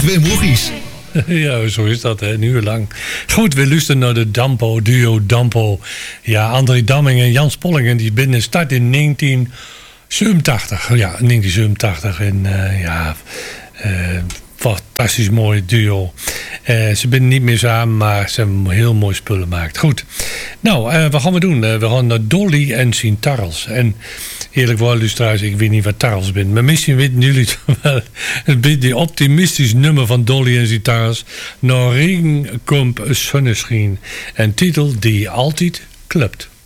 Wim Hoegies. Ja, zo is dat, hè, een uur lang. Goed, we luisteren naar de Dampo, duo Dampo. Ja, André Damming en Jans Pollingen, die binnen start in 1987. Ja, 1987. En fantastisch mooi duo. Ze zijn niet meer samen, maar ze hebben heel mooi spullen gemaakt. Goed. Nou, wat gaan we doen? We gaan naar Dolly en zien Tarrels. En eerlijk waar, luisteraars, ik weet niet wat Tarrels ben. Maar misschien weten jullie het wel. Het is die optimistisch nummer van Dolly en zien Tarrels. Naar regen komt zonneschijn. En titel die altijd klopt.